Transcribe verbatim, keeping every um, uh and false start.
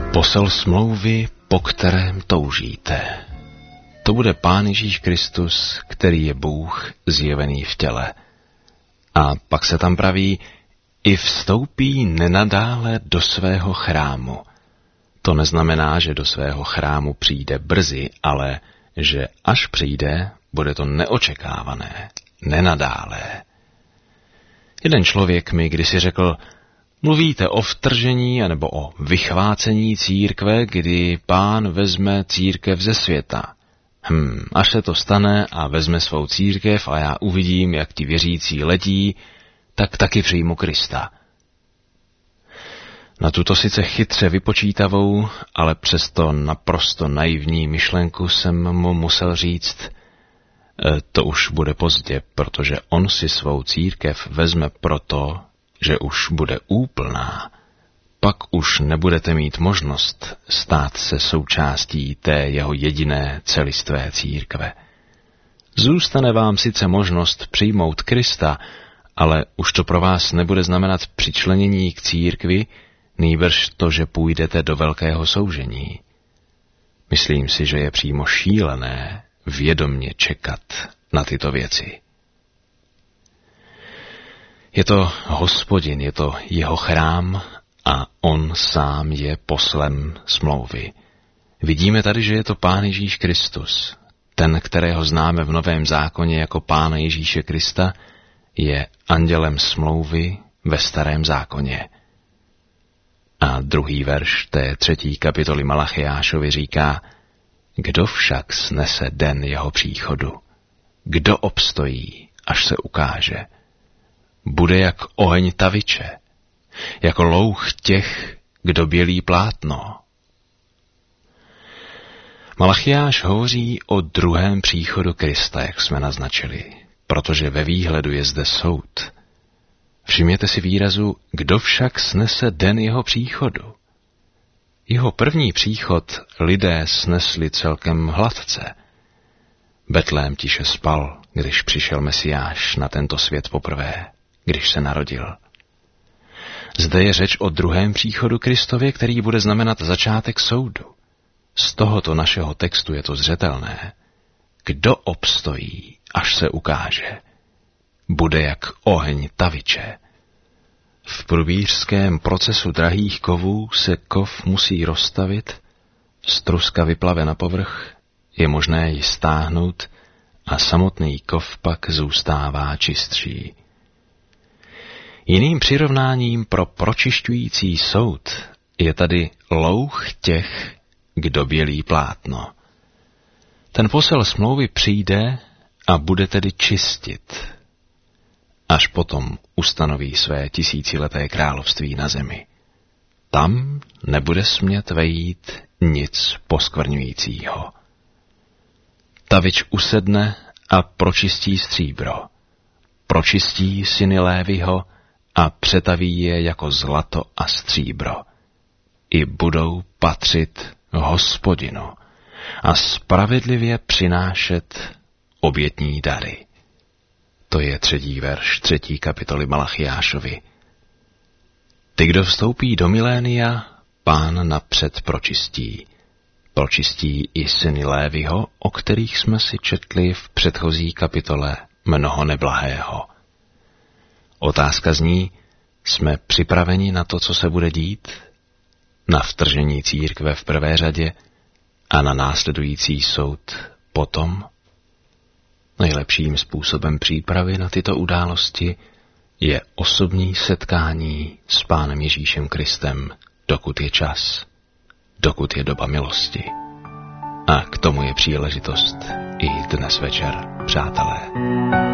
Posel smlouvy, po kterém toužíte. To bude Pán Ježíš Kristus, který je Bůh zjevený v těle. A pak se tam praví, i vstoupí nenadále do svého chrámu. To neznamená, že do svého chrámu přijde brzy, ale že až přijde, bude to neočekávané, nenadálé. Jeden člověk mi kdysi řekl, mluvíte o vtržení anebo o vychvácení církve, kdy Pán vezme církev ze světa. Hm, až se to stane a vezme svou církev a já uvidím, jak ti věřící letí, tak taky přijmu Krista. Na tuto sice chytře vypočítavou, ale přesto naprosto naivní myšlenku jsem mu musel říct, to už bude pozdě, protože on si svou církev vezme proto, že už bude úplná. Pak už nebudete mít možnost stát se součástí té jeho jediné celistvé církve. Zůstane vám sice možnost přijmout Krista, ale už to pro vás nebude znamenat přičlenění k církvi, nýbrž to, že půjdete do velkého soužení. Myslím si, že je přímo šílené vědomně čekat na tyto věci. Je to Hospodin, je to jeho chrám a on sám je poslem smlouvy. Vidíme tady, že je to Pán Ježíš Kristus. Ten, kterého známe v Novém zákoně jako Pána Ježíše Krista, je andělem smlouvy ve Starém zákoně. A druhý verš té třetí kapitoly Malachiášovi říká, kdo však snese den jeho příchodu? Kdo obstojí, až se ukáže? Bude jak oheň taviče, jako louch těch, kdo bělí plátno. Malachiáš hovoří o druhém příchodu Krista, jak jsme naznačili, protože ve výhledu je zde soud. Všimněte si výrazu, kdo však snese den jeho příchodu. Jeho první příchod lidé snesli celkem hladce. Betlém tiše spal, když přišel Mesiáš na tento svět poprvé, když se narodil. Zde je řeč o druhém příchodu Kristově, který bude znamenat začátek soudu. Z tohoto našeho textu je to zřetelné. Kdo obstojí, až se ukáže? Bude jak oheň taviče. V průbířském procesu drahých kovů se kov musí rozstavit, struska vyplave na povrch, je možné ji stáhnout a samotný kov pak zůstává čistší. Jiným přirovnáním pro pročišťující soud je tady louch těch, kdo bělí plátno. Ten posel smlouvy přijde a bude tedy čistit. Až potom ustanoví své tisícileté království na zemi. Tam nebude smět vejít nic poskvrňujícího. Tavič usedne a pročistí stříbro. Pročistí syny Léviho a přetaví je jako zlato a stříbro. I budou patřit Hospodinu a spravedlivě přinášet obětní dary. To je třetí verš třetí kapitoly Malachiášovi. Ty, kdo vstoupí do milénia, Pán napřed pročistí. Pročistí i syny Léviho, o kterých jsme si četli v předchozí kapitole mnoho neblahého. Otázka zní, jsme připraveni na to, co se bude dít? Na vtržení církve v prvé řadě a na následující soud potom? Nejlepším způsobem přípravy na tyto události je osobní setkání s Pánem Ježíšem Kristem, dokud je čas, dokud je doba milosti. A k tomu je příležitost i dnes večer, přátelé.